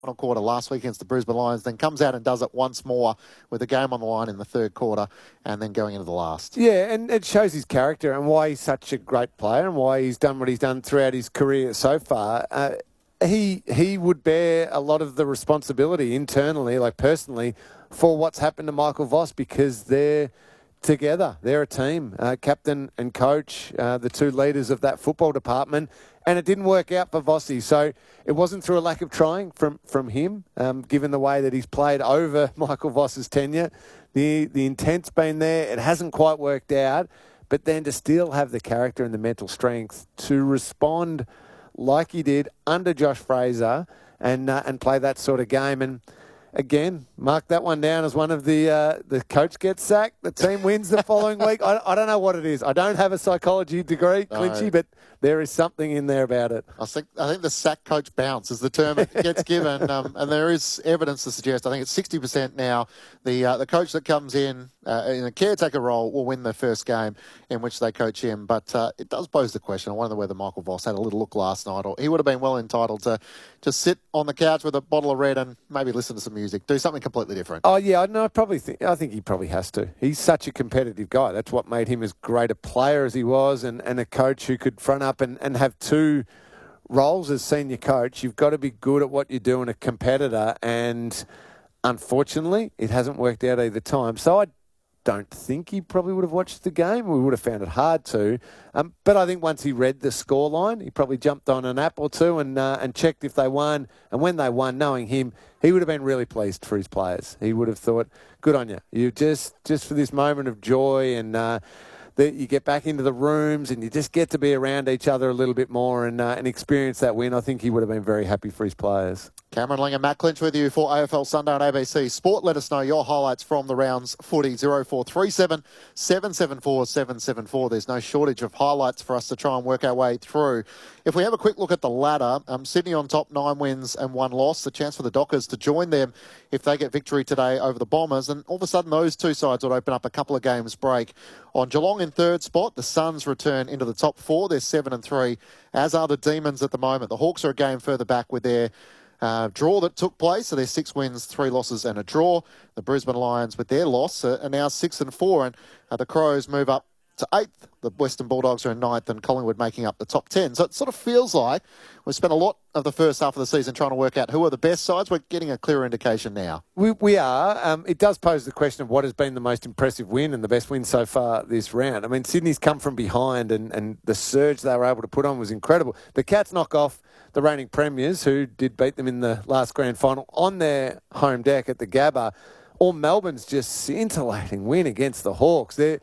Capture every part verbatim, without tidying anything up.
final quarter last week against the Brisbane Lions, then comes out and does it once more with the game on the line in the third quarter and then going into the last. Yeah, and it shows his character and why he's such a great player and why he's done what he's done throughout his career so far. Uh, he he would bear a lot of the responsibility internally, like personally, for what's happened to Michael Voss because they're together. They're a team, uh, captain and coach, uh, the two leaders of that football department, and it didn't work out for Vossi. So it wasn't through a lack of trying from, from him, um, given the way that he's played over Michael Voss's tenure. The, the intent's been there. It hasn't quite worked out, but then to still have the character and the mental strength to respond like he did under Josh Fraser and, uh, and play that sort of game. And again, mark that one down as one of the uh, the coach gets sacked, the team wins the following week. I, I don't know what it is. I don't have a psychology degree, no. Clinchy, but there is something in there about it. I think I think the sack coach bounce is the term it gets given, um, and there is evidence to suggest. I think it's sixty percent now. The uh, the coach that comes in uh, in a caretaker role will win the first game in which they coach him. But uh, it does pose the question. I wonder whether Michael Voss had a little look last night, or he would have been well entitled to just sit on the couch with a bottle of red and maybe listen to some music, do something completely different. Oh yeah, no, I probably think I think he probably has to. He's such a competitive guy. That's what made him as great a player as he was, and, and a coach who could front up and, and have two roles as senior coach. You've got to be good at what you do and a competitor, and unfortunately, it hasn't worked out either time. So I don't think he probably would have watched the game. We would have found it hard to. Um, but I think once he read the scoreline, he probably jumped on an app or two and uh, and checked if they won. And when they won, knowing him, he would have been really pleased for his players. He would have thought, good on you. You just, just for this moment of joy and uh, that you get back into the rooms and you just get to be around each other a little bit more and, uh, and experience that win. I think he would have been very happy for his players. Cameron Lang and Matt Clinch with you for A F L Sunday on A B C Sport. Let us know your highlights from the rounds footy. oh four three seven, seven seven four, seven seven four. There's no shortage of highlights for us to try and work our way through. If we have a quick look at the ladder, um, Sydney on top, nine wins and one loss. The chance for the Dockers to join them if they get victory today over the Bombers. And all of a sudden, those two sides would open up a couple of games break. On Geelong in third spot, the Suns return into the top four. They're seven and three, as are the Demons at the moment. The Hawks are a game further back with their Uh, draw that took place, so there's six wins, three losses and a draw. The Brisbane Lions, with their loss, uh, are now six and four, and uh, the Crows move up to eighth. The Western Bulldogs are in ninth, and Collingwood making up the top ten. So it sort of feels like we've spent a lot of the first half of the season trying to work out who are the best sides. We're getting a clearer indication now. We, we are. Um, it does pose the question of what has been the most impressive win and the best win so far this round. I mean, Sydney's come from behind, and, and the surge they were able to put on was incredible. The Cats knock off the reigning premiers, who did beat them in the last grand final, on their home deck at the Gabba. Or Melbourne's just scintillating win against the Hawks. They're,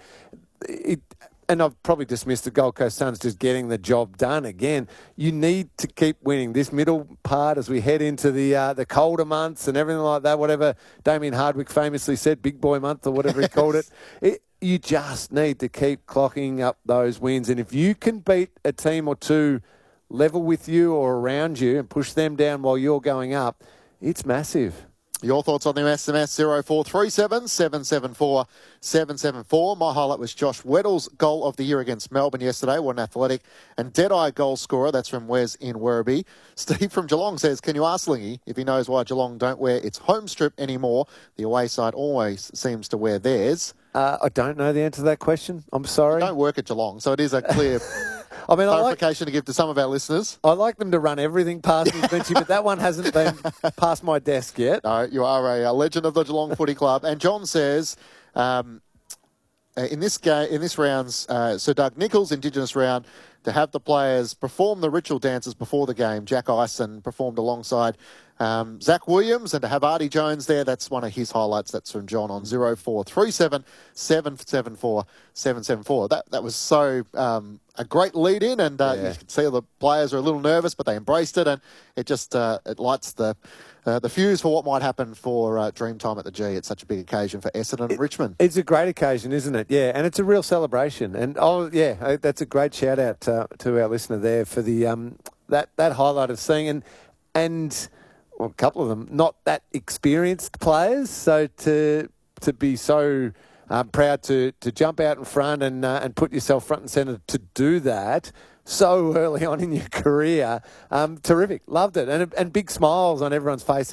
it, and I've probably dismissed the Gold Coast Suns just getting the job done again. You need to keep winning. This middle part as we head into the uh, the colder months and everything like that, whatever Damien Hardwick famously said, big boy month or whatever he called it, it, you just need to keep clocking up those wins. And if you can beat a team or two level with you or around you and push them down while you're going up, it's massive. Your thoughts on the S M S oh four three seven, seven seven four, seven seven four. My highlight was Josh Weddle's goal of the year against Melbourne yesterday. What an athletic and dead-eye goal scorer. That's from Wes in Werribee. Steve from Geelong says, can you ask Lingy if he knows why Geelong don't wear its home strip anymore? The away side always seems to wear theirs. Uh, I don't know the answer to that question. I'm sorry. I don't work at Geelong, so it is a clear I mean, clarification I like, to give to some of our listeners. I like them to run everything past me, Benchy, but that one hasn't been past my desk yet. No, you are a, a legend of the Geelong Footy Club. And John says, um, in this game, in this round's uh, Sir Doug Nicholls Indigenous round, to have the players perform the ritual dances before the game. Jack Ison performed alongside um, Zach Williams, and to have Artie Jones there, that's one of his highlights. That's from John on oh four three seven, seven seven four, seven seven four. That that was so um, a great lead in, and uh, yeah. You can see the players are a little nervous, but they embraced it, and it just uh, it lights the uh, the fuse for what might happen for uh, Dreamtime at the G. It's such a big occasion for Essendon and it, Richmond. It's a great occasion, isn't it? Yeah, and it's a real celebration. And oh yeah, that's a great shout out uh, to our listener there for the um, that that highlight of seeing and and. Well, a couple of them, not that experienced players, so to to be so um, proud to to jump out in front and uh, and put yourself front and centre to do that so early on in your career, um, terrific, loved it, and and big smiles on everyone's faces.